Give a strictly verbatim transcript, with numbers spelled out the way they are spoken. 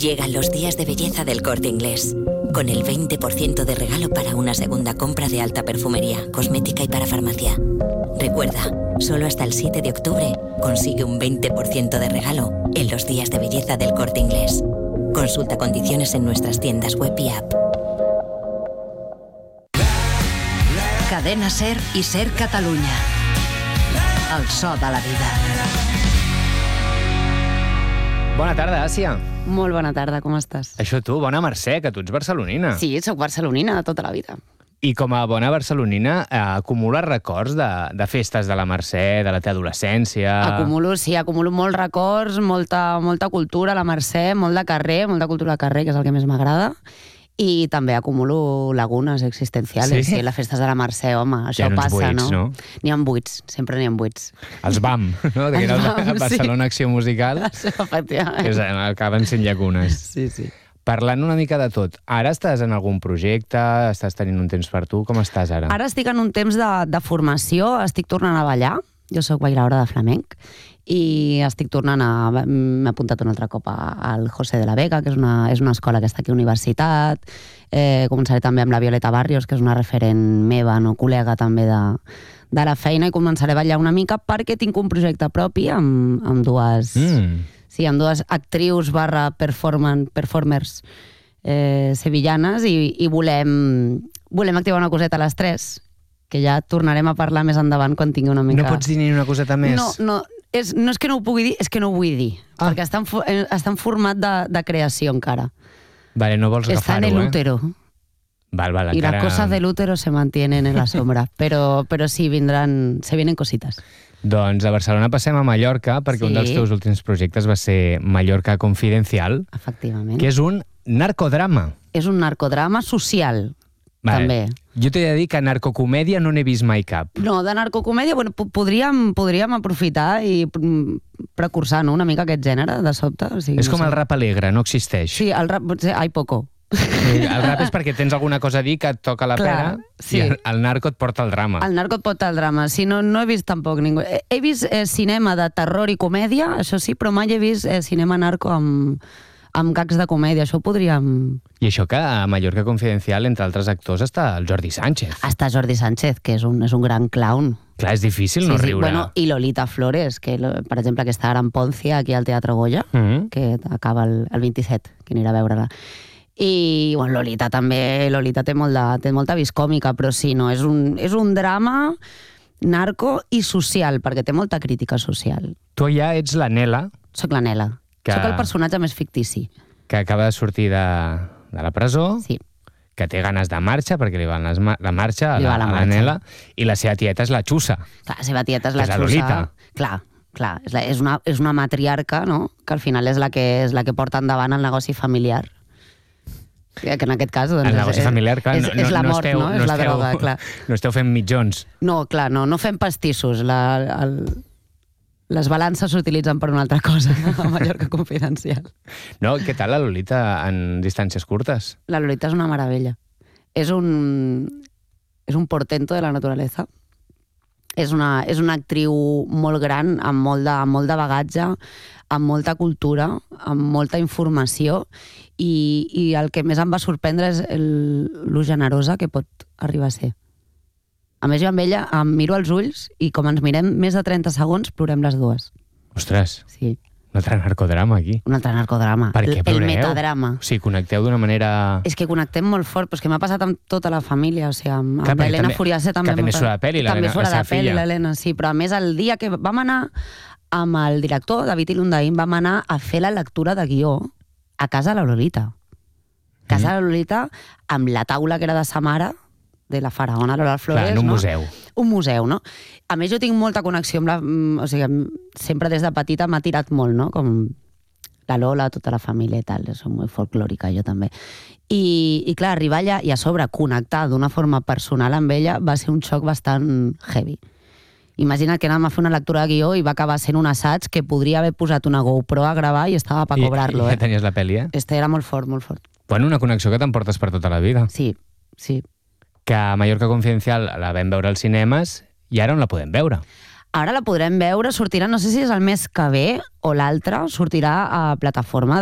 Llegan los días de belleza del Corte Inglés, con el veinte por ciento de regalo para una segunda compra de alta perfumería, cosmética y para farmacia. Recuerda, solo hasta el siete de octubre consigue un veinte por ciento de regalo en los días de belleza del Corte Inglés. Consulta condiciones en nuestras tiendas web y app. Cadena Ser i Ser Catalunya. El so de la vida. Bona tarda, Àsia. Molt bona tarda, com estàs? Això tu, bona Mercè, que tu ets barcelonina. Sí, soc barcelonina de tota la vida. I com a bona barcelonina, eh, acumules records de, de festes de la Mercè, de la teva adolescència... Acumulo, sí, acumulo molts records, molta, molta cultura a la Mercè, molt de carrer, molta cultura de carrer, que és el que més m'agrada, i també acumulo lagunes existenciales. Sí? Sí, les festes de la Mercè, home, això passa, buits, no? no? N'hi ha buits, sempre n'hi ha buits. Els B A M, no? Que era el Barcelona Acció Musical, Efectivament. que acaben sent llacunes. Sí, sí. Parlant una mica de tot, ara estàs en algun projecte? Estàs tenint un temps per tu? Com estàs ara? Ara estic en un temps de, de formació, estic tornant a ballar, jo soc bailaora de flamenc, i estic tornant a... m'he apuntat un altre cop al José de la Vega, que és una, és una escola que està aquí a universitat, eh, començaré també amb la Violeta Barrios, que és una referent meva, no, col·lega també de, de la feina, i començaré a ballar una mica perquè tinc un projecte propi amb, amb dues... Mm. Sí, amb dues actrius barra performan, performers eh, sevillanes i, i volem, volem activar una coseta a les tres, que ja tornarem a parlar més endavant quan tingui una mica... No pots dir ni una coseta més? No, no, és, no és que no ho pugui dir, és que no ho vull dir, ah. perquè està en, està en format de, de creació encara. Vale, no vols Está agafar-ho, en el eh? útero. Val, val, y encara... las cosas del útero se mantienen en la sombra, pero, pero sí, vendrán, se vienen cositas. Doncs a Barcelona passem a Mallorca, perquè sí. Un dels teus últims projectes va ser Mallorca Confidencial, efectivament, que és un narcodrama. És un narcodrama social, vale. També. Jo t'he de dir que narcocomèdia no n'he vist mai cap. No, de narcocomèdia, bueno, podríem, podríem aprofitar i precursar, no?, una mica aquest gènere, de sobte. O sigui, és no com sé. El rap alegre, no existeix. Sí, el rap, hay poco. El rap és perquè tens alguna cosa a dir que et toca la Clar, pera, sí. I el, el narco et porta el drama. El narco et porta el drama. Sí, no, no he vist tampoc ningú. He, he vist eh, cinema de terror i comèdia, això sí, però mai he vist eh, cinema narco amb, amb gags de comèdia. Això ho podríem... I això que a Mallorca Confidencial, entre altres actors, està el Jordi Sánchez. Està Jordi Sánchez, que és un, és un gran clown. Clar, és difícil no sí, sí. riure. Bueno, i Lolita Flores, que, per exemple, que està ara en Poncia, aquí al Teatre Goya, mm-hmm. que acaba el, el vint-i-set, que anirà a veure-la. I bueno, Lolita també, Lolita té, molt de, té molta vis còmica, però sí, no, és un, és un drama narco i social, perquè té molta crítica social. Tu ja ets la Nela. Soc la Nela. Que... Soc el personatge més fictici. Que acaba de sortir de, de la presó, sí. Que té ganes de marxa, perquè li va les, la marxa a la, la, a la Nela, i la seva tieta és la Xusa. Clar, la seva tieta és la Xusa. És la Lolita. Clar, clar, és, la, és, una, és una matriarca, no?, que al final és la que, és la que porta endavant el negoci familiar. Que en aquest cas... Doncs, el negoci és, familiar, clar, és, no, és la no mort, esteu, no? no És esteu, la droga, clar. No esteu fent mitjons. No, clar, no, no fem pastissos. La, el, les balances s'utilitzen per una altra cosa, a Mallorca Confidencial. No, què tal la Lolita en distàncies curtes? La Lolita és una meravella. És un, és un portento de la naturaleza. És una, és una actriu molt gran, amb molt de, amb molt de bagatge, amb molta cultura, amb molta informació, i, i el que més em va sorprendre és el, lo generosa que pot arribar a ser. A més, jo amb ella em miro als ulls i com ens mirem més de trenta segons, plorem les dues. Ostres, sí. Un altre narcodrama aquí. Un altre narcodrama. Per què ploreu? El metadrama. O sigui, connecteu d'una manera... És que connectem molt fort, però és que m'ha passat amb tota la família, o sigui, amb, Clar, amb l'Helena també, Furiase també. Que també surt a la pel·li, també surt a la pel·li, filla. l'Helena, sí, però a més el dia que vam anar amb el director, David Ilundaín, vam anar a fer la lectura de guió a casa de la Lolita. A casa mm. de la Lolita, amb la taula que era de sa mare, de la faraona Lola Flores. Clar, en un no? museu. Un museu, no? A més, jo tinc molta connexió amb la... O sigui, sempre des de petita m'ha tirat molt, no? Com la Lola, tota la família i tal. Soc molt folclòrica, jo també. I, i clar, arribar allà i a sobre connectar d'una forma personal amb ella va ser un xoc bastant heavy. Imagina't que anàvem a fer una lectura de guió i va acabar sent un assaig que podria haver posat una GoPro a gravar i estava per cobrar-lo. I ja eh? tenies la pel·li, eh? Este era molt fort, molt fort. Bueno, una connexió que t'emportes per tota la vida. Sí, sí. Que a Mallorca Confidencial la vam veure als cinemes i ara on la podem veure? Ara la podrem veure, sortirà, no sé si és el mes que ve o l'altre, sortirà a plataforma